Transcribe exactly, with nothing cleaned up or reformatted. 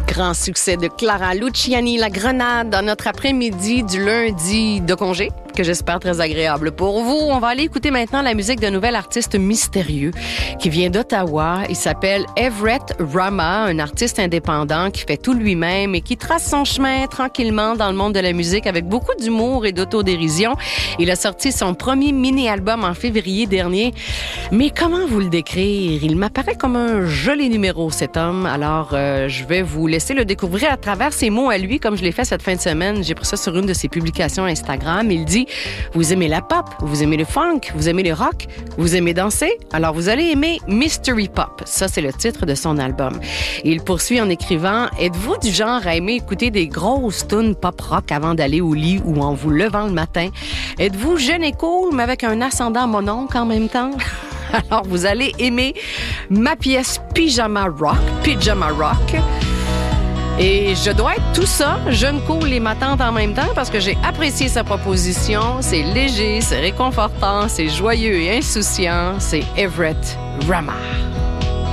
Grand succès de Clara Luciani, La Grenade, dans notre après-midi du lundi de congé, que j'espère très agréable pour vous. On va aller écouter maintenant la musique d'un nouvel artiste mystérieux qui vient d'Ottawa. Il s'appelle Everett Rama, un artiste indépendant qui fait tout lui-même et qui trace son chemin tranquillement dans le monde de la musique avec beaucoup d'humour et d'autodérision. Il a sorti son premier mini-album en février dernier. Mais comment vous le décrire? Il m'apparaît comme un joli numéro, cet homme. Alors, euh, je vais vous laisser le découvrir à travers ses mots à lui, comme je l'ai fait cette fin de semaine. J'ai pris ça sur une de ses publications Instagram. Il dit: vous aimez la pop, vous aimez le funk, vous aimez le rock, vous aimez danser? Alors, vous allez aimer Mystery Pop. Ça, c'est le titre de son album. Et il poursuit en écrivant: êtes-vous du genre à aimer écouter des grosses tunes pop-rock avant d'aller au lit ou en vous levant le matin? Êtes-vous jeune et cool, mais avec un ascendant mononcle en même temps? Alors, vous allez aimer ma pièce Pyjama Rock, Pyjama Rock. Et je dois être tout ça, jeune, cool et ma tante en même temps, parce que j'ai apprécié sa proposition. C'est léger, c'est réconfortant, c'est joyeux et insouciant. C'est Everett Rama.